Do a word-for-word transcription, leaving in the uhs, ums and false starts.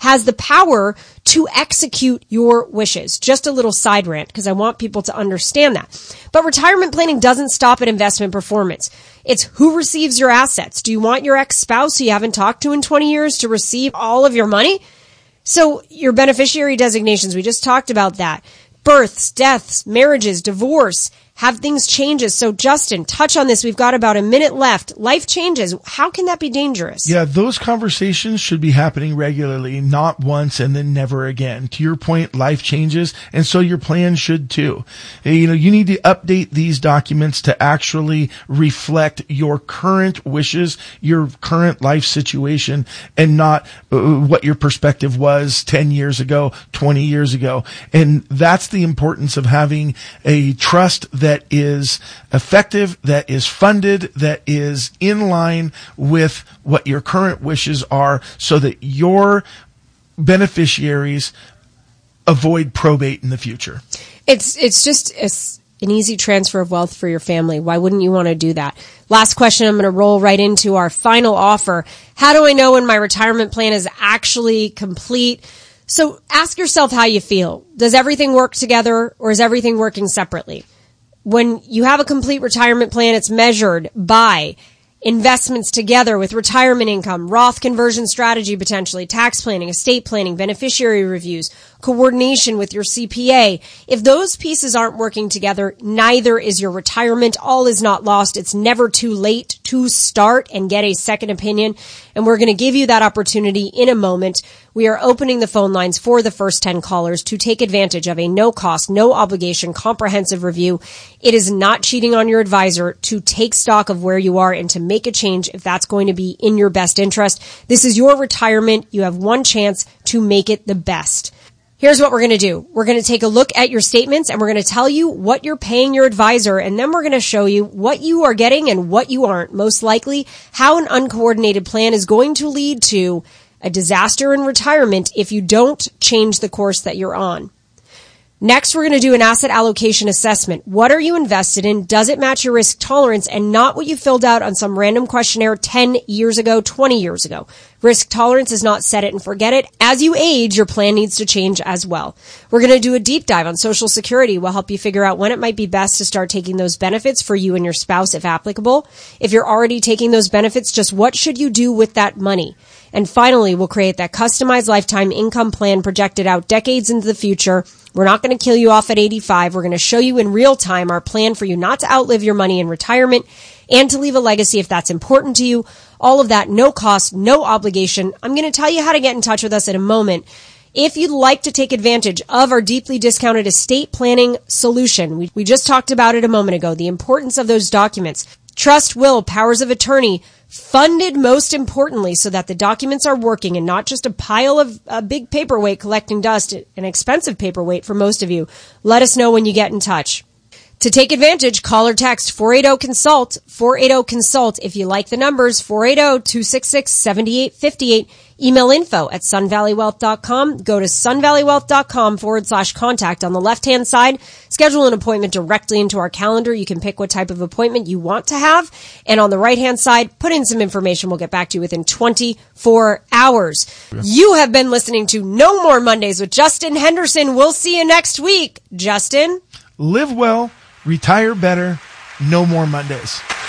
has the power to execute your wishes. Just a little side rant because I want people to understand that. But retirement planning doesn't stop at investment performance. It's who receives your assets. Do you want your ex-spouse who you haven't talked to in twenty years to receive all of your money? So your beneficiary designations, we just talked about that. Births, deaths, marriages, divorce, have things changes. So Justin, touch on this. We've got about a minute left. Life changes. How can that be dangerous? Yeah, those conversations should be happening regularly, not once and then never again. To your point, life changes, and so your plan should too. You know, you need to update these documents to actually reflect your current wishes, your current life situation, and not uh, what your perspective was ten years ago, twenty years ago. And that's the importance of having a trust that that is effective, that is funded, that is in line with what your current wishes are so that your beneficiaries avoid probate in the future. It's it's just it's an easy transfer of wealth for your family. Why wouldn't you want to do that? Last question, I'm going to roll right into our final offer. How do I know when my retirement plan is actually complete? So ask yourself how you feel. Does everything work together or is everything working separately? When you have a complete retirement plan, it's measured by investments together with retirement income, Roth conversion strategy potentially, tax planning, estate planning, beneficiary reviews, coordination with your C P A. If those pieces aren't working together, neither is your retirement. All is not lost. It's never too late to start and get a second opinion. And we're going to give you that opportunity in a moment. We are opening the phone lines for the first ten callers to take advantage of a no cost, no obligation, comprehensive review. It is not cheating on your advisor to take stock of where you are and to make a change if that's going to be in your best interest. This is your retirement. You have one chance to make it the best. Here's what we're going to do. We're going to take a look at your statements and we're going to tell you what you're paying your advisor, and then we're going to show you what you are getting and what you aren't. Most likely, how an uncoordinated plan is going to lead to a disaster in retirement if you don't change the course that you're on. Next, we're going to do an asset allocation assessment. What are you invested in? Does it match your risk tolerance and not what you filled out on some random questionnaire ten years ago, twenty years ago? Risk tolerance is not set it and forget it. As you age, your plan needs to change as well. We're going to do a deep dive on Social Security. We'll help you figure out when it might be best to start taking those benefits for you and your spouse if applicable. If you're already taking those benefits, just what should you do with that money? And finally, we'll create that customized lifetime income plan projected out decades into the future. We're not going to kill you off at eighty-five. We're going to show you in real time our plan for you not to outlive your money in retirement and to leave a legacy if that's important to you. All of that, no cost, no obligation. I'm going to tell you how to get in touch with us in a moment. If you'd like to take advantage of our deeply discounted estate planning solution, we, we just talked about it a moment ago, the importance of those documents. Trust, will, powers of attorney, funded most importantly so that the documents are working and not just a pile of a big paperweight collecting dust, an expensive paperweight for most of you. Let us know when you get in touch. To take advantage, call or text four eight zero consult, four eight zero consult. If you like the numbers, four eight zero, two six six, seven eight five eight. Email info at sunvalleywealth dot com. Go to sunvalleywealth dot com forward slash contact. On the left-hand side, schedule an appointment directly into our calendar. You can pick what type of appointment you want to have. And on the right-hand side, put in some information. We'll get back to you within twenty-four hours. Yeah. You have been listening to No More Mondays with Justin Henderson. We'll see you next week. Justin? Live well, retire better, no more Mondays.